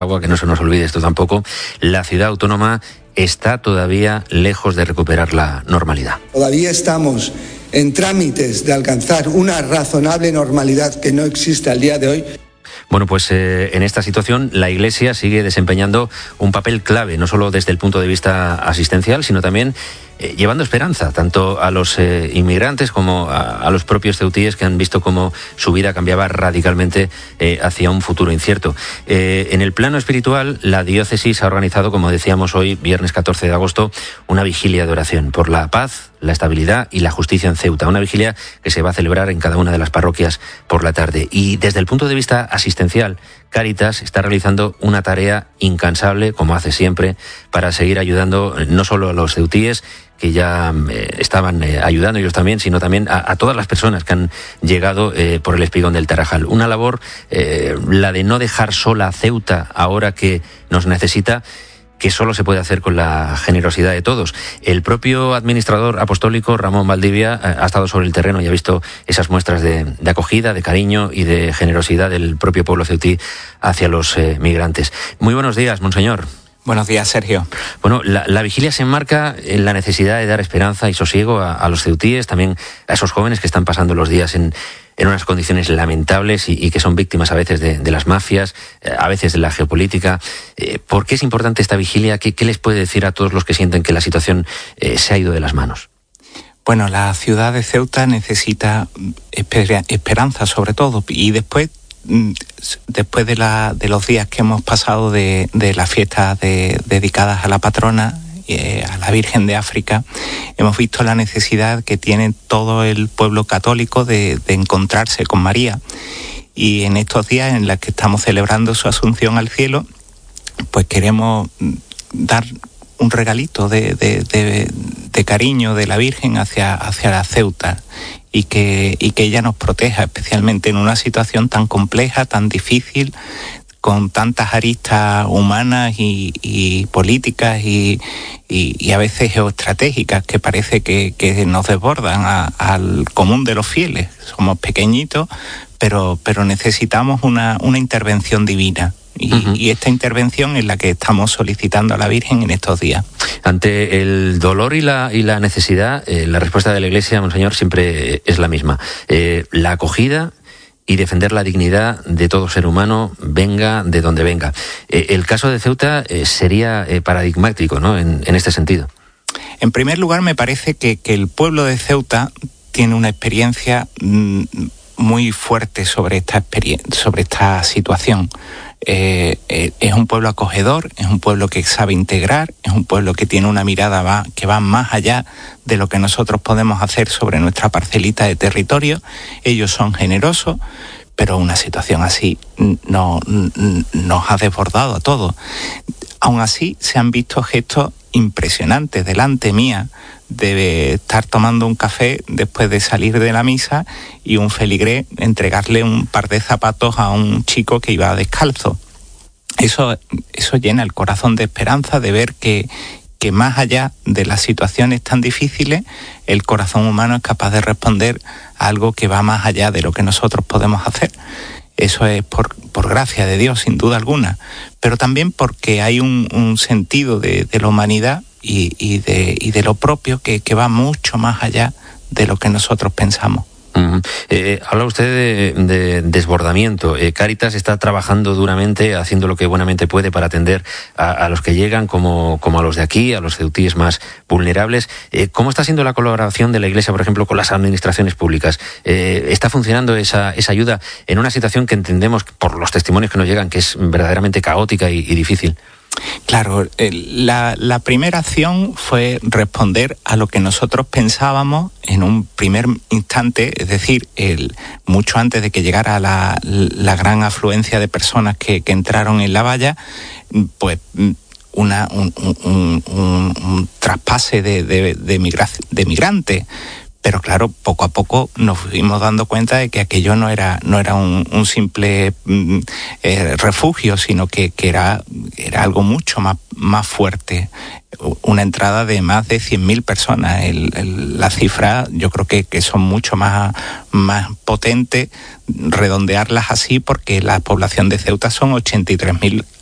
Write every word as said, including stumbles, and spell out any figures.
Agua, que no se nos olvide esto tampoco, la ciudad autónoma está todavía lejos de recuperar la normalidad. Todavía estamos en trámites de alcanzar una razonable normalidad que no existe al día de hoy. Bueno, pues eh, en esta situación la Iglesia sigue desempeñando un papel clave, no solo desde el punto de vista asistencial, sino también eh, llevando esperanza tanto a los eh, inmigrantes como a, a los propios ceutíes que han visto cómo su vida cambiaba radicalmente eh, hacia un futuro incierto. Eh, en el plano espiritual, la diócesis ha organizado, como decíamos hoy, viernes catorce de agosto, una vigilia de oración por la paz, la estabilidad y la justicia en Ceuta. Una vigilia que se va a celebrar en cada una de las parroquias por la tarde. Y desde el punto de vista asistencial, Cáritas está realizando una tarea incansable, como hace siempre, para seguir ayudando no solo a los ceutíes, que ya eh, estaban eh, ayudando ellos también, sino también a, a todas las personas que han llegado eh, por el espigón del Tarajal. Una labor, eh, la de no dejar sola a Ceuta ahora que nos necesita, que solo se puede hacer con la generosidad de todos. El propio administrador apostólico, Ramón Valdivia, ha estado sobre el terreno y ha visto esas muestras de, de acogida, de cariño y de generosidad del propio pueblo ceutí hacia los eh, migrantes. Muy buenos días, monseñor. Buenos días, Sergio. Bueno, la, la vigilia se enmarca en la necesidad de dar esperanza y sosiego a, a los ceutíes, también a esos jóvenes que están pasando los días en, en unas condiciones lamentables y, y que son víctimas a veces de, de las mafias, a veces de la geopolítica. Eh, ¿Por qué es importante esta vigilia? ¿Qué, qué les puede decir a todos los que sienten que la situación eh, se ha ido de las manos? Bueno, la ciudad de Ceuta necesita esper- esperanza sobre todo, y después después de, la, de los días que hemos pasado de, de las fiestas de, dedicadas a la patrona, eh, a la Virgen de África, hemos visto la necesidad que tiene todo el pueblo católico de, de encontrarse con María. Y en estos días en los que estamos celebrando su asunción al cielo, pues queremos dar un regalito de, de, de, de cariño de la Virgen hacia, hacia la Ceuta, y que, y que ella nos proteja, especialmente en una situación tan compleja, tan difícil, con tantas aristas humanas y, y políticas y, y, y a veces geoestratégicas que parece que, que nos desbordan a, al común de los fieles. Somos pequeñitos, pero, pero necesitamos una, una intervención divina. Y, uh-huh. y esta intervención es la que estamos solicitando a la Virgen en estos días. Ante el dolor y la, y la necesidad, eh, la respuesta de la Iglesia, monseñor, siempre es la misma. Eh, la acogida y defender la dignidad de todo ser humano, venga de donde venga. Eh, el caso de Ceuta eh, sería eh, paradigmático, ¿no?, en, en este sentido. En primer lugar, me parece que, que el pueblo de Ceuta tiene una experiencia mmm, muy fuerte sobre esta, experien- sobre esta situación. Eh, eh, es un pueblo acogedor, es un pueblo que sabe integrar, es un pueblo que tiene una mirada va, que va más allá de lo que nosotros podemos hacer sobre nuestra parcelita de territorio. Ellos son generosos, pero una situación así no, no, nos ha desbordado a todos. Aún así, se han visto gestos impresionantes delante mía, de estar tomando un café después de salir de la misa y un feligrés entregarle un par de zapatos a un chico que iba descalzo. Eso, eso llena el corazón de esperanza, de ver que, que más allá de las situaciones tan difíciles, el corazón humano es capaz de responder a algo que va más allá de lo que nosotros podemos hacer. Eso es por, por gracia de Dios, sin duda alguna, pero también porque hay un, un sentido de, de la humanidad y, y, de, y de lo propio que, que va mucho más allá de lo que nosotros pensamos. Uh-huh. Eh, habla usted de, de desbordamiento. Eh, Cáritas está trabajando duramente, haciendo lo que buenamente puede para atender a, a los que llegan, como, como a los de aquí, a los ceutíes más vulnerables. Eh, ¿Cómo está siendo la colaboración de la Iglesia, por ejemplo, con las administraciones públicas? Eh, ¿Está funcionando esa, esa ayuda en una situación que entendemos, por los testimonios que nos llegan, que es verdaderamente caótica y, y difícil? Claro, la, la primera acción fue responder a lo que nosotros pensábamos en un primer instante, es decir, el, mucho antes de que llegara la, la gran afluencia de personas que, que entraron en la valla, pues una, un, un, un, un traspase de, de, de, migra, de migrantes. Pero claro, poco a poco nos fuimos dando cuenta de que aquello no era no era un, un simple mm, eh, refugio, sino que, que era, era algo mucho más, más fuerte. Una entrada de más de cien mil personas. El, el, la cifra yo creo que, que son mucho más, más potentes redondearlas así, porque la población de Ceuta son ochenta y tres mil